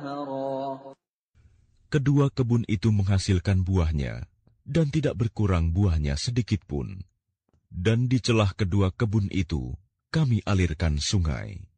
Kedua kebun itu menghasilkan buahnya, dan tidak berkurang buahnya sedikit pun. Dan di celah kedua kebun itu, kami alirkan sungai.